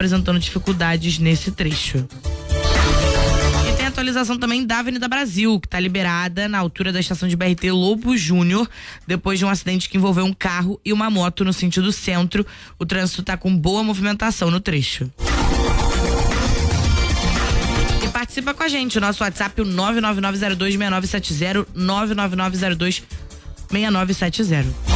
apresentando dificuldades nesse trecho. E tem atualização também da Avenida Brasil, que está liberada na altura da estação de BRT Lobo Júnior, depois de um acidente que envolveu um carro e uma moto no sentido centro. O trânsito está com boa movimentação no trecho. E participa com a gente, o nosso WhatsApp, o 999026970, 999026970.